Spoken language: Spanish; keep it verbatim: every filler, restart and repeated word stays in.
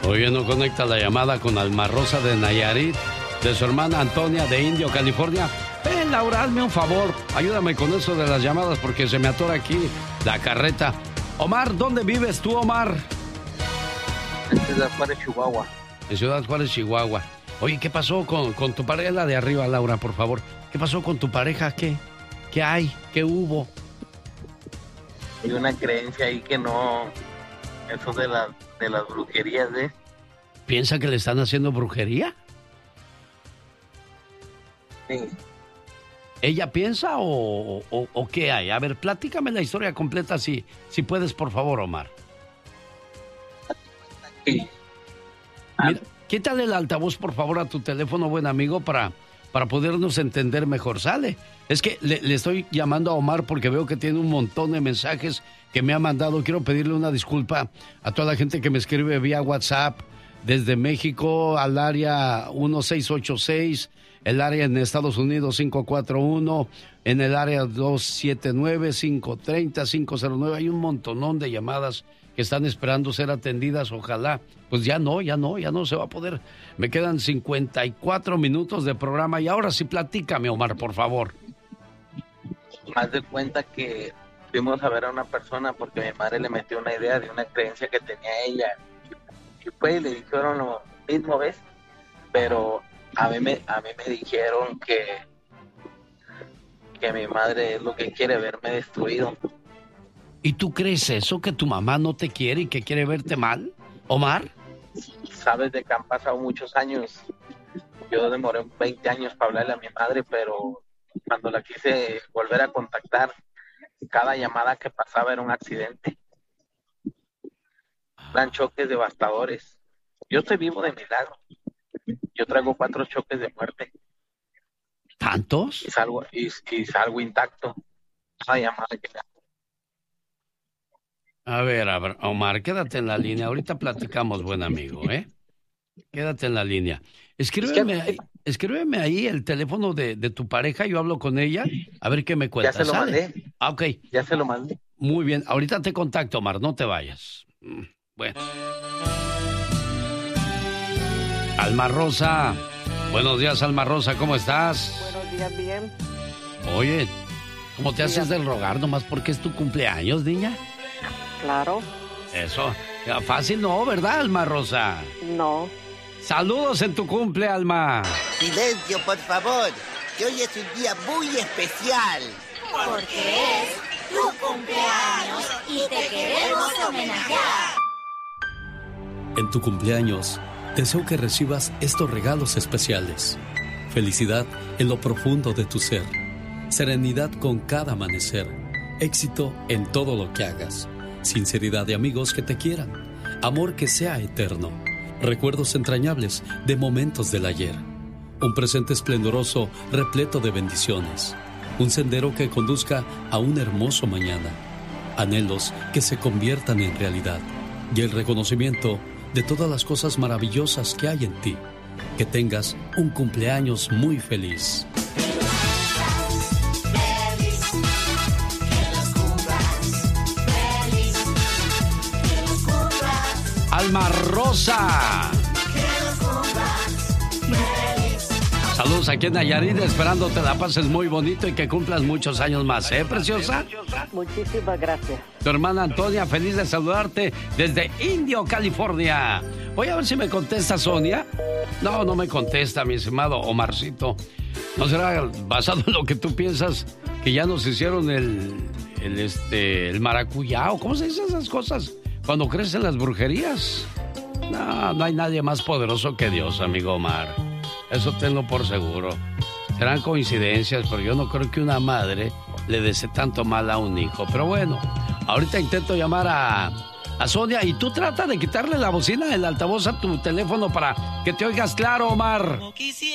Oye, no conecta la llamada con Alma Rosa de Nayarit, de su hermana Antonia de Indio, California. Ven, Laura, hazme un favor. Ayúdame con eso de las llamadas porque se me atora aquí la carreta. Omar, ¿dónde vives tú, Omar? En Ciudad Juárez, Chihuahua. En Ciudad Juárez, Chihuahua. Oye, ¿qué pasó con, con tu pareja? La de arriba, Laura, por favor. ¿Qué pasó con tu pareja? ¿Qué, qué hay? ¿Qué hubo? Hay una creencia ahí que no... Eso de, la, de las brujerías, ¿eh? ¿Piensa que le están haciendo brujería? Sí. ¿Ella piensa o, o, o qué hay? A ver, platícame la historia completa si, si puedes, por favor, Omar. Sí. Mira, quítale el altavoz, por favor, a tu teléfono, buen amigo, para, para podernos entender mejor. ¿Sale? Es que le, le estoy llamando a Omar porque veo que tiene un montón de mensajes que me ha mandado. Quiero pedirle una disculpa a toda la gente que me escribe vía WhatsApp desde México al área uno seis ocho seis, el área en Estados Unidos cinco cuatro uno, en el área dos siete nueve, cinco tres cero, cinco cero nueve. Hay un montonón de llamadas que están esperando ser atendidas. Ojalá, pues ya no, ya no, ya no se va a poder. Me quedan cincuenta y cuatro minutos de programa y ahora sí platícame, Omar, por favor. Haz de cuenta que fuimos a ver a una persona porque mi madre le metió una idea de una creencia que tenía ella. Y pues le dijeron lo mismo, ¿ves? Pero a mí me, a mí me dijeron que, que mi madre es lo que quiere, verme destruido. ¿Y tú crees eso, que tu mamá no te quiere y que quiere verte mal, Omar? Sabes de que han pasado muchos años. Yo demoré veinte años para hablarle a mi madre, pero cuando la quise volver a contactar, cada llamada que pasaba era un accidente. Dan choques devastadores. Yo estoy vivo de milagro. Yo traigo cuatro choques de muerte. ¿Tantos? Y salgo, y, y salgo intacto. Esa llamada que... A ver, a ver, Omar, quédate en la línea. Ahorita platicamos, buen amigo, ¿eh? Quédate en la línea. Escríbeme, es que... ahí, escríbeme ahí el teléfono de, de tu pareja. Yo hablo con ella. A ver qué me cuentas. Ya se lo ¿sale? mandé. Ah, ok. Ya se lo mandé. Muy bien. Ahorita te contacto, Omar. No te vayas. Bueno. Alma Rosa. Buenos días, Alma Rosa. ¿Cómo estás? Buenos días, bien. Oye, ¿cómo te haces del rogar nomás porque es tu cumpleaños, niña? Claro. Eso. Fácil no, ¿verdad, Alma Rosa? No. Saludos en tu cumple, Alma. Silencio, por favor, que hoy es un día muy especial. Porque es tu cumpleaños y te queremos homenajear. En tu cumpleaños, deseo que recibas estos regalos especiales. Felicidad en lo profundo de tu ser. Serenidad con cada amanecer. Éxito en todo lo que hagas. Sinceridad de amigos que te quieran. Amor que sea eterno. Recuerdos entrañables de momentos del ayer. Un presente esplendoroso repleto de bendiciones. Un sendero que conduzca a un hermoso mañana. Anhelos que se conviertan en realidad. Y el reconocimiento de todas las cosas maravillosas que hay en ti. Que tengas un cumpleaños muy feliz. Alma Rosa. Saludos aquí en Nayarit, esperando te la pases muy bonito y que cumplas muchos años más, ¿eh, preciosa? Muchísimas gracias. Tu hermana Antonia, feliz de saludarte desde Indio, California. Voy a ver si me contesta Sonia. No, no me contesta, mi estimado Omarcito. ¿No será basado en lo que tú piensas que ya nos hicieron el, el, este, el maracuyá? ¿O cómo se dicen esas cosas cuando crecen las brujerías? No, no hay nadie más poderoso que Dios, amigo Omar. Eso tenlo por seguro. Serán coincidencias, pero yo no creo que una madre le desee tanto mal a un hijo. Pero bueno, ahorita intento llamar a, a Sonia y tú trata de quitarle la bocina, el altavoz a tu teléfono para que te oigas claro, Omar.